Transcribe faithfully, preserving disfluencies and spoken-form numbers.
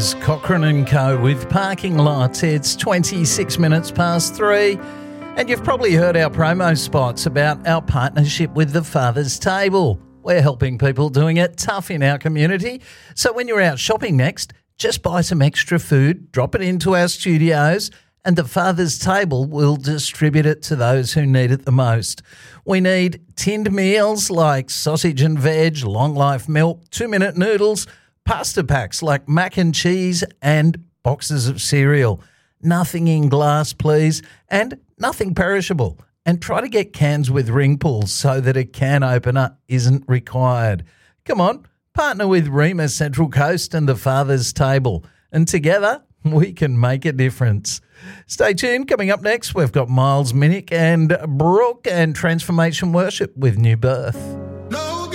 is Cochrane and Co. with Parking Lots. It's twenty-six minutes past three, and you've probably heard our promo spots about our partnership with the Father's Table. We're helping people doing it tough in our community. So when you're out shopping next, just buy some extra food, drop it into our studios, and the Father's Table will distribute it to those who need it the most. We need tinned meals like sausage and veg, long life milk, two-minute noodles, pasta packs like mac and cheese, and boxes of cereal. Nothing in glass, please, and nothing perishable. And try to get cans with ring pulls so that a can opener isn't required. Come on, partner with Rema Central Coast and the Father's Table, and together we can make a difference. Stay tuned. Coming up next, we've got Miles Minnick and Brooke and Transformation Worship with New Birth.